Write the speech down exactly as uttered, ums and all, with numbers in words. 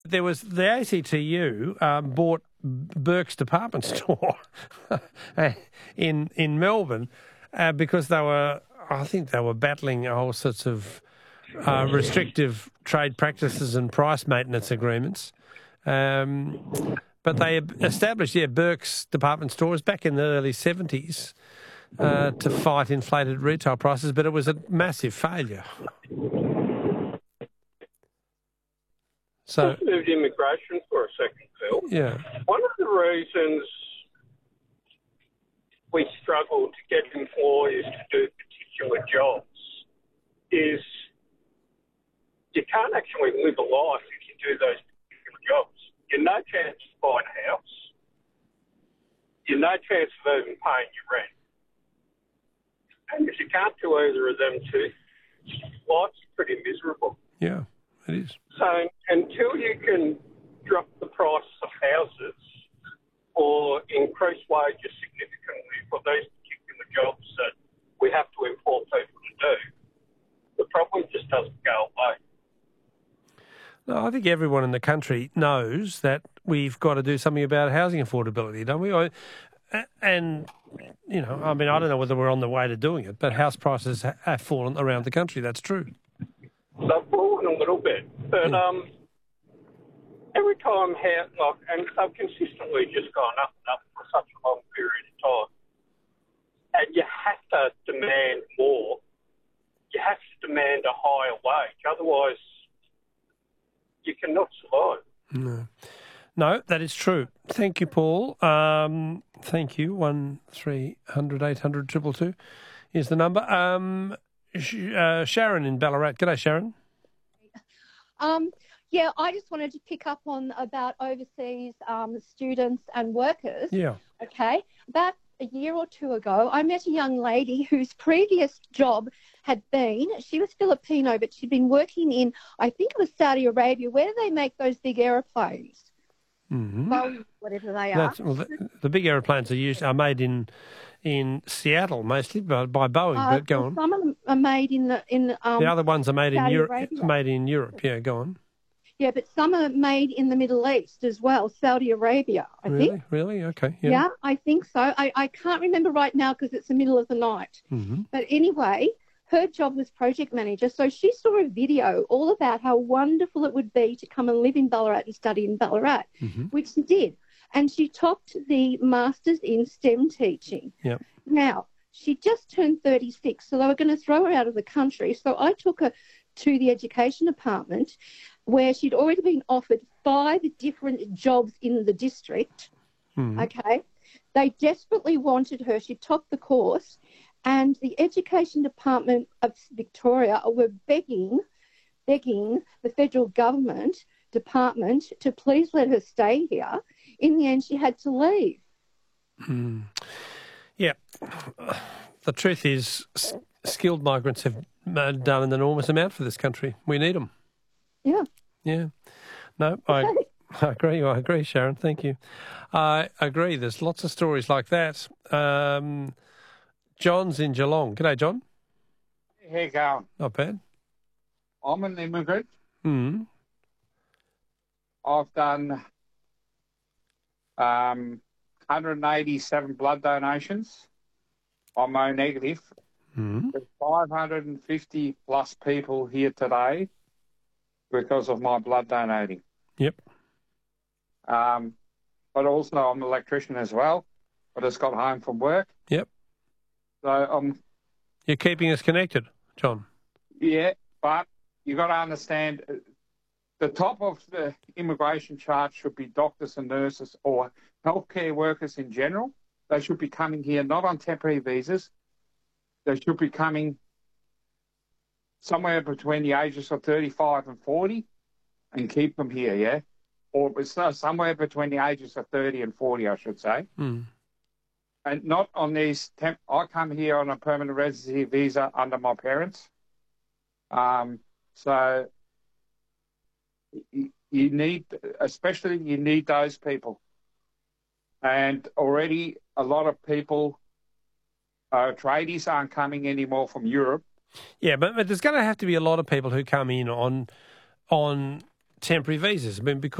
there was the A C T U um, bought Burke's department store in in Melbourne uh, because they were, I think they were battling all sorts of uh, restrictive trade practices and price maintenance agreements. Um, but they established, yeah, Burke's department stores back in the early seventies uh, to fight inflated retail prices, but it was a massive failure. So, Just moved immigration for a second, Phil. yeah. One of the reasons we struggle to get employers to do particular jobs is you can't actually live a life if you do those particular jobs. You're no chance of buying a house. You're no chance of even paying your rent. And if you can't do either of them two, life's pretty miserable. Yeah, it is. So until you can drop the price of houses or increase wages significantly for these particular jobs that we have to import people to do, the problem just doesn't go away. No, I think everyone in the country knows that we've got to do something about housing affordability, don't we? I, and, you know, I mean, I don't know whether we're on the way to doing it, but house prices ha- have fallen around the country. That's true. They've fallen a little bit, but um, every time, how, like, and they've consistently just gone up and up for such a long period of time. And you have to demand more. You have to demand a higher wage. Otherwise, you cannot survive. No. No, that is true. Thank you, Paul. Um, thank you. One three hundred eight hundred triple two is the number. Um, sh- uh, Sharon in Ballarat. G'day, Sharon. Um, yeah, I just wanted to pick up on about overseas um, students and workers. Yeah. Okay. About a year or two ago, I met a young lady whose previous job had been, she was Filipino, but she'd been working in, I think it was Saudi Arabia. Where do they make those big aeroplanes? Mm-hmm. Well, whatever they are. That's, well, the, the big aeroplanes are used are made in in Seattle mostly, by, by Boeing. Uh, but go well, on. some of them are made in the in um, The other ones are made in Saudi Europe. Arabia. Made in Europe. Yeah, go on. Yeah, but some are made in the Middle East as well, Saudi Arabia, I really? think. Really? Okay. Yeah. Yeah, I think so. I, I can't remember right now because it's the middle of the night. Mm-hmm. But anyway, her job was project manager. So she saw a video all about how wonderful it would be to come and live in Ballarat and study in Ballarat, Mm-hmm. which she did. And she topped the Masters in STEM teaching. Yep. Now, she just turned thirty-six, so they were going to throw her out of the country. So I took her to the education department where she'd already been offered five different jobs in the district. Mm-hmm. Okay. They desperately wanted her. She topped the course. And the Education Department of Victoria were begging, begging the federal government department to please let her stay here. In the end, she had to leave. Mm. Yeah. The truth is, s- skilled migrants have uh, done an enormous amount for this country. We need them. Yeah. Yeah. No, I, I agree. I agree, Sharon. Thank you. I agree. There's lots of stories like that. Um, John's in Geelong. G'day, John. How you going? Not bad. I'm an immigrant. Mm. I've done um, one hundred eighty-seven blood donations. I'm O negative. Mm. There's five hundred fifty plus people here today because of my blood donating. Yep. Um, but also I'm an electrician as well. I just got home from work. Yep. So I'm You're keeping us connected, John. Yeah, but you got to understand, uh, the top of the immigration chart should be doctors and nurses or healthcare workers in general. They should be coming here not on temporary visas. They should be coming somewhere between the ages of thirty-five and forty and keep them here, yeah? Or it's not- somewhere between the ages of thirty and forty, I should say. Mm. And not on these temp. I come here on a permanent residency visa under my parents. Um, so you, you need, especially you need those people. And already a lot of people, uh, tradies aren't coming anymore from Europe. Yeah, but, but there's going to have to be a lot of people who come in on on temporary visas. I mean, because